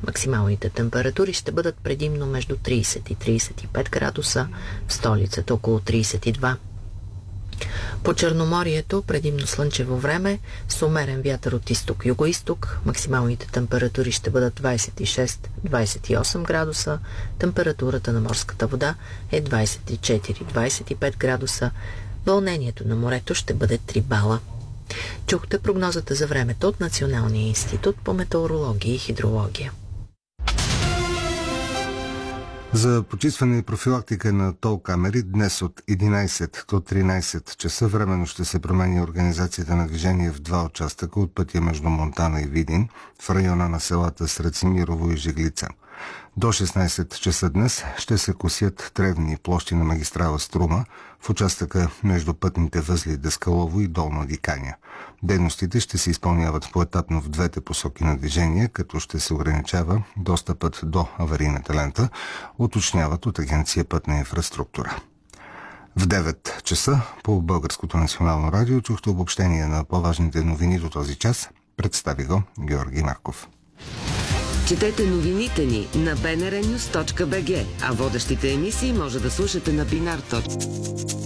Максималните температури ще бъдат предимно между 30 и 35 градуса, в столицата около 32. По Черноморието предимно слънчево време с умерен вятър от изток-югоизток. Максималните температури ще бъдат 26-28 градуса. Температурата на морската вода е 24-25 градуса. Вълнението на морето ще бъде 3 бала. Чухте прогнозата за времето от Националния институт по метеорология и хидрология. За почистване и профилактика на тол камери днес от 11 до 13 часа временно ще се променя организацията на движение в 2 участъка от пътя между Монтана и Видин в района на селата Срацимирово и Жиглица. До 16 часа днес ще се косят тревни площи на магистрала Струма в участъка между пътните възли Даскалово и Долна Диканя. Дейностите ще се изпълняват поетапно в двете посоки на движение, като ще се ограничава достъпът до аварийната лента, уточняват от Агенция Пътна инфраструктура. В 9 часа по Българското национално радио чухте обобщение на по-важните новини до този час. Представи го Георги Марков. Четете новините ни на bnrnews.bg, а водещите емисии може да слушате на Binar.